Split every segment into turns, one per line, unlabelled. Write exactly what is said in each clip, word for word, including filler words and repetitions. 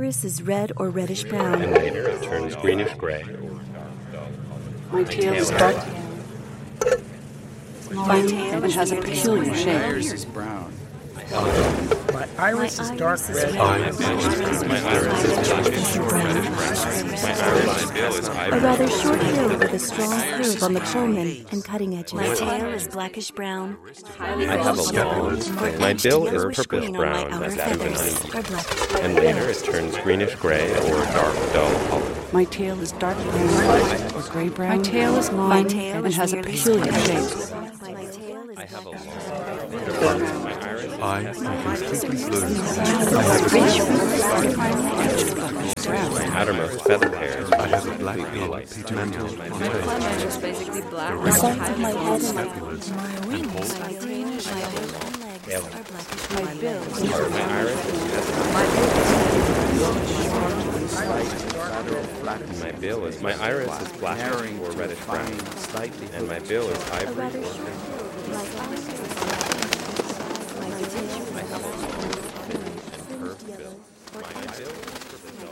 iris is red or reddish brown.
And later it turns greenish gray.
My tail is dark fine and has a peculiar shape.
My iris is brown.
My iris is dark red.
My iris is blackish or reddish brown. My iris bill is
A
ivory.
rather short bill with a strong curve on the culmen and cutting edges. My tail is blackish brown.
I have a long. My bill is purplish brown as that of an onion. And later it turns greenish gray or dark dull olive.
My tail is dark brown or gray brown. My tail is long and has a peculiar shape.
I have a long. My iris.
I am completely blue.
My outermost feather hairs.
I have a black bill, pigmental on
My plumage is basically black
The
with
sides of my head and my
scapulars and whole
my tail, my legs are blackish
My
brown.
bill
My iris is My bill is my iris is blackish or reddish brown,
Slightly.
and my bill is
A
ivory
rather
or
short
pink.
bill. My iris is my tail is
I have a long,
curved
curved bill.
or
My bill is purple dull.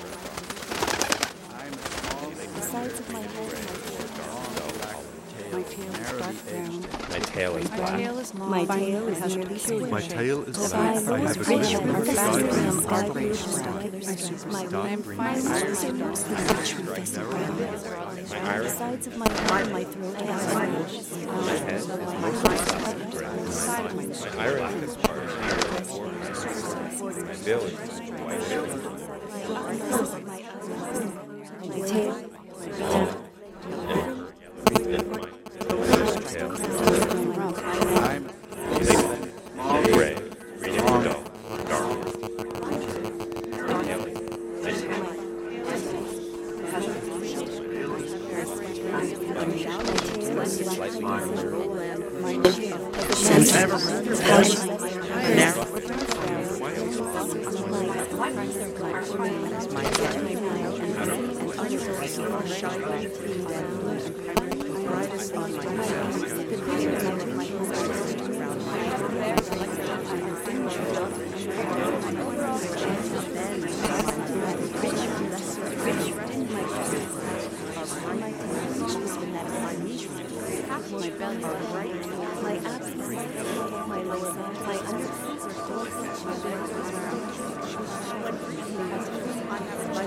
the sides of my head and
My tail is dark brown.
My tail is
My
black.
tail is long
my tail
and
is
has a
nearly
peculiar
square.
My
shape.
tail is
The
black.
sides
I
are
have a
rich
greenish
with
or
the
sky
sides
green.
of my iris circulars. My
I'm
my
fine.
lips are mostly rich with pheasant brown.
My
The
iris.
sides of my head and my throat have orange.
My head is mostly pheasant gray. My iris is orange or pink. My bill is white.
My tail.
Long and curved.
I'm
Gray, greenish dull, dark.
My belly is right. My abs is right. My lower back, my underarms are full. My belly is round. My